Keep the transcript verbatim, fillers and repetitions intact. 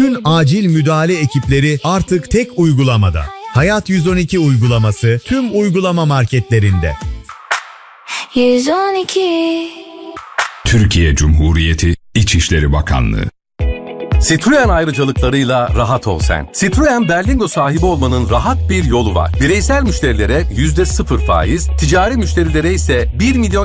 Bütün acil müdahale ekipleri artık tek uygulamada. Hayat yüz on iki uygulaması tüm uygulama marketlerinde. yüz on iki Türkiye Cumhuriyeti İçişleri Bakanlığı. Citroen ayrıcalıklarıyla rahat ol sen. Citroen Berlingo sahibi olmanın rahat bir yolu var. Bireysel müşterilere yüzde sıfır faiz, ticari müşterilere ise bir milyon